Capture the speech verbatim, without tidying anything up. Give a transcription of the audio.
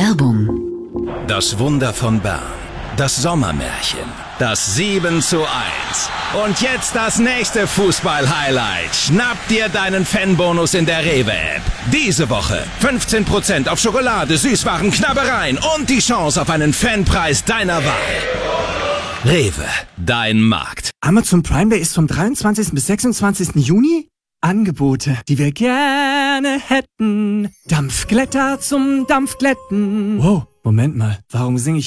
Werbung. Das Wunder von Bern. Das Sommermärchen. Das sieben zu eins. Und jetzt das nächste Fußball-Highlight. Schnapp dir deinen Fanbonus in der Rewe-App. Diese Woche fünfzehn Prozent auf Schokolade, Süßwaren, Knabbereien und die Chance auf einen Fanpreis deiner Wahl. Rewe, dein Markt. Amazon Prime Day ist vom dreiundzwanzigsten bis sechsundzwanzigsten Juni. Angebote, die wir gerne hätten. Dampfglätter zum Dampfglätten. Wow, Moment mal, warum singe ich